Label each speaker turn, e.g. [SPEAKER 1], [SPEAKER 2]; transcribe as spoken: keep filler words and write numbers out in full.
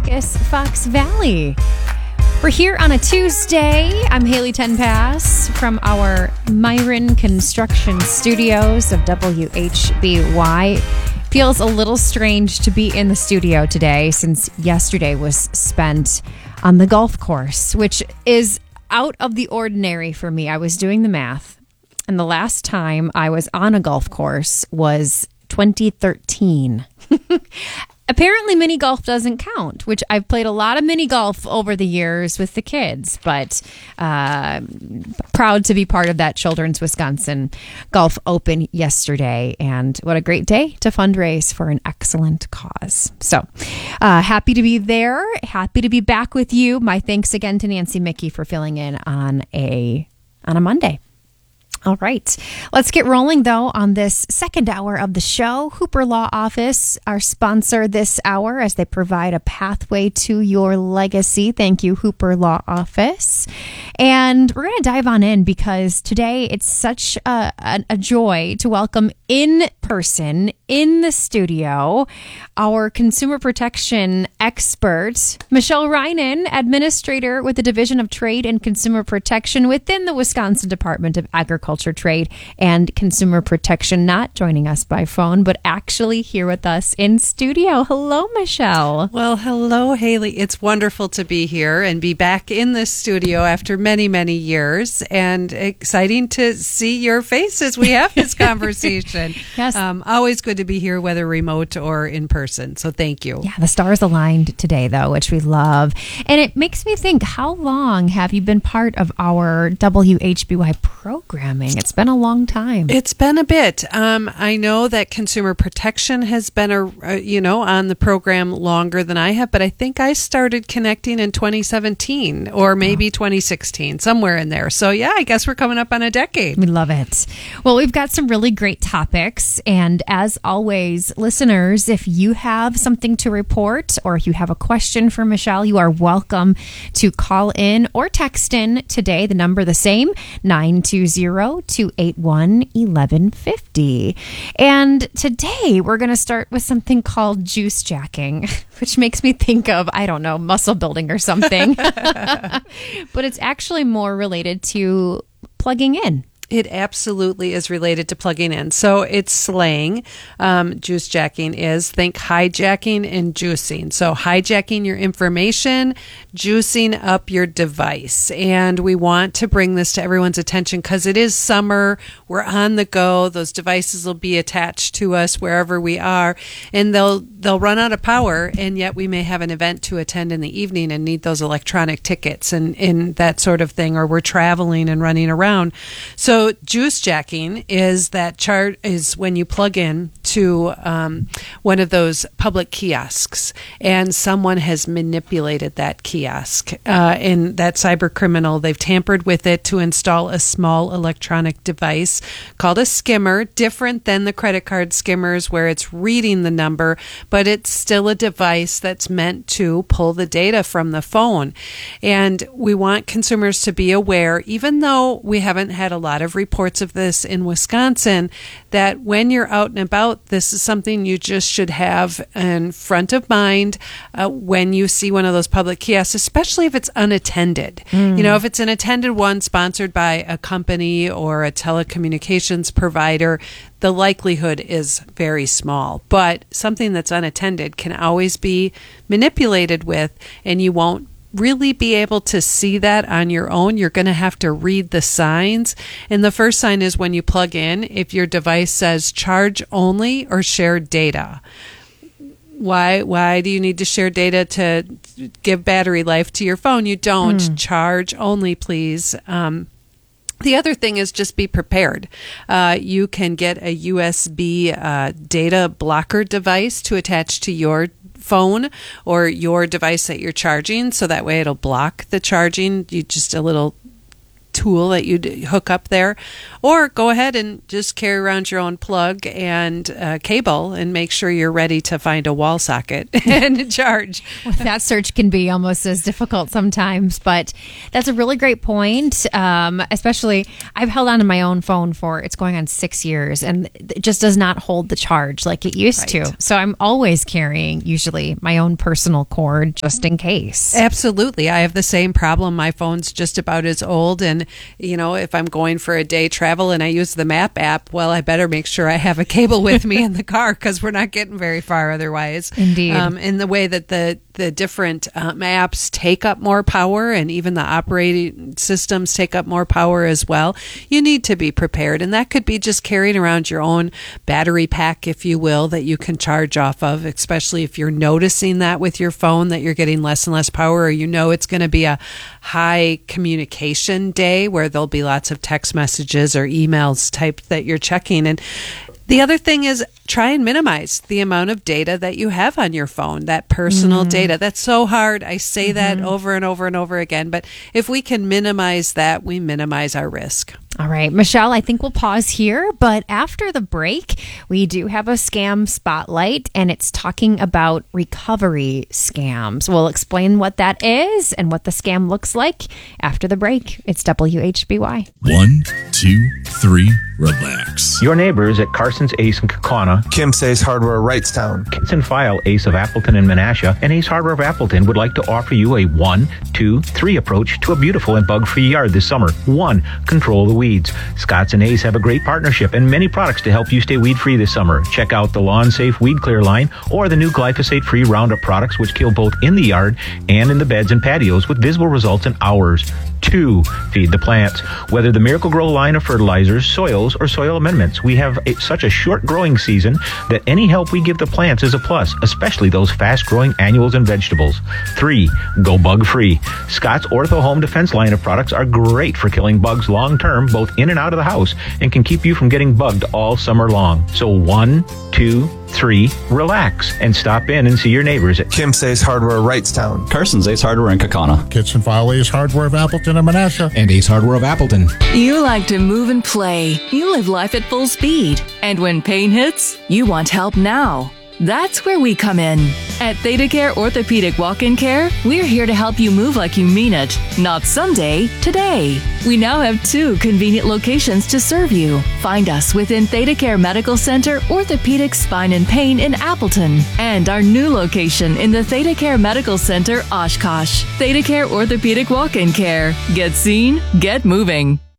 [SPEAKER 1] Focus Fox Valley. We're here on a Tuesday. I'm Haley Tenpass from our Myron Construction Studios of W H B Y. Feels a little strange to be in the studio today since yesterday was spent on the golf course, which is out of the ordinary for me. I was doing the math, and the last time I was on a golf course was twenty thirteen. Apparently, mini golf doesn't count, which I've played a lot of mini golf over the years with the kids, but uh, proud to be part of that Children's Wisconsin Golf Open yesterday. And what a great day to fundraise for an excellent cause. So uh, happy to be there. Happy to be back with you. My thanks again to Nancy Mickey for filling in on a on a Monday. All right. Let's get rolling, though, on this second hour of the show. Hooper Law Office, our sponsor this hour, as they provide a pathway to your legacy. Thank you, Hooper Law Office. And we're going to dive on in because today it's such a, a, a joy to welcome in person, in the studio, our consumer protection expert, Michelle Reinen, administrator with the Division of Trade and Consumer Protection within the Wisconsin Department of Agriculture, Trade, and Consumer Protection, not joining us by phone, but actually here with us in studio. Hello, Michelle.
[SPEAKER 2] Well, hello, Haley. It's wonderful to be here and be back in the studio after many, many years, and exciting to see your face as we have this conversation.
[SPEAKER 1] Yes.
[SPEAKER 2] Um, always good to be here, whether remote or in person. So thank you.
[SPEAKER 1] Yeah, the stars aligned today, though, which we love. And it makes me think, how long have you been part of our W H B Y programming? It's been a long time.
[SPEAKER 2] It's been a bit. Um, I know that consumer protection has been, a, uh, you know, on the program longer than I have, but I think I started connecting in twenty seventeen or maybe oh. twenty sixteen, somewhere in there. So yeah, I guess we're coming up on a decade.
[SPEAKER 1] We love it. Well, we've got some really great topics. And as always, listeners, if you have something to report or if you have a question for Michelle, you are welcome to call in or text in today. The number the same, nine two zero, two eight one, one one five zero. And today we're going to start with something called juice jacking, which makes me think of, I don't know, muscle building or something. But it's actually more related to plugging in.
[SPEAKER 2] It absolutely is related to plugging in. So it's slang. Um, juice jacking is, think hijacking and juicing. So hijacking your information, juicing up your device. And we want to bring this to everyone's attention because it is summer. We're on the go. Those devices will be attached to us wherever we are, and they'll they'll run out of power. And yet we may have an event to attend in the evening and need those electronic tickets and, and that sort of thing, or we're traveling and running around. So So juice jacking is that chart is when you plug in to um, one of those public kiosks and someone has manipulated that kiosk. Uh, and that cyber criminal, they've tampered with it to install a small electronic device called a skimmer, different than the credit card skimmers where it's reading the number, but it's still a device that's meant to pull the data from the phone. And we want consumers to be aware, even though we haven't had a lot of reports of this in Wisconsin, that when you're out and about, this is something you just should have in front of mind uh, when you see one of those public kiosks, especially if it's unattended. Mm. You know, if it's an attended one sponsored by a company or a telecommunications provider, the likelihood is very small. But something that's unattended can always be manipulated with, and you won't really be able to see that on your own. You're going to have to read the signs. And the first sign is when you plug in, if your device says charge only or share data. Why why do you need to share data to give battery life to your phone? You don't. Mm. Charge only, please. Um, The other thing is just be prepared. Uh, you can get a U S B uh, data blocker device to attach to your phone or your device that you're charging, so that way it'll block the charging. You just a little tool that you hook up there, or go ahead and just carry around your own plug and uh, cable and make sure you're ready to find a wall socket and charge.
[SPEAKER 1] Well, that search can be almost as difficult sometimes, but that's a really great point. Um, especially, I've held on to my own phone for, it's going on six years and it just does not hold the charge like it used
[SPEAKER 2] Right.
[SPEAKER 1] to. So I'm always carrying usually my own personal cord just in case.
[SPEAKER 2] Absolutely. I have the same problem. My phone's just about as old. And, you know, if I'm going for a day travel and I use the map app, well, I better make sure I have a cable with me in the car because we're not getting very far otherwise.
[SPEAKER 1] Indeed.
[SPEAKER 2] Um, in the way that the, the different um, apps take up more power and even the operating systems take up more power as well, you need to be prepared. And that could be just carrying around your own battery pack, if you will, that you can charge off of, especially if you're noticing that with your phone that you're getting less and less power, or you know it's going to be a high communication day where there'll be lots of text messages or emails type that you're checking. And the other thing is try and minimize the amount of data that you have on your phone, that personal mm. data. That's so hard. I say mm-hmm. that over and over and over again. But if we can minimize that, we minimize our risk.
[SPEAKER 1] All right, Michelle, I think we'll pause here. But after the break, we do have a scam spotlight, and it's talking about recovery scams. We'll explain what that is and what the scam looks like after the break. It's W H B Y.
[SPEAKER 3] One, two, three, relax.
[SPEAKER 4] Your neighbors at Carson's Ace in Kaukauna,
[SPEAKER 5] Kim's Ace Hardware Wrightstown,
[SPEAKER 4] Kits and File Ace of Appleton and Menasha, and Ace Hardware of Appleton would like to offer you a one, two, three approach to a beautiful and bug-free yard this summer. One, control the weeds. Scotts and Ace have a great partnership and many products to help you stay weed-free this summer. Check out the Lawn Safe Weed Clear line or the new glyphosate-free Roundup products, which kill both in the yard and in the beds and patios with visible results in hours. Two, feed the plants. Whether the Miracle-Gro line of fertilizers, soils, or soil amendments, we have a, such a short growing season that any help we give the plants is a plus, especially those fast-growing annuals and vegetables. Three, go bug-free. Scott's Ortho Home Defense line of products are great for killing bugs long-term, both in and out of the house, and can keep you from getting bugged all summer long. So one, two, three, relax, and stop in and see your neighbors at
[SPEAKER 5] Kim's Ace Hardware Wrightstown,
[SPEAKER 6] Carson's Ace Hardware in Kaukauna,
[SPEAKER 7] Kits and File Ace Hardware of Appleton and Menasha,
[SPEAKER 6] and Ace Hardware of Appleton.
[SPEAKER 8] You like to move and play. You live life at full speed. And when pain hits, you want help now. That's where we come in. At ThedaCare Orthopedic Walk-In Care, we're here to help you move like you mean it, not someday, today. We now have two convenient locations to serve you. Find us within ThedaCare Medical Center, Orthopedic Spine and Pain in Appleton, and our new location in the ThedaCare Medical Center, Oshkosh. ThedaCare Orthopedic Walk-In Care. Get seen, get moving.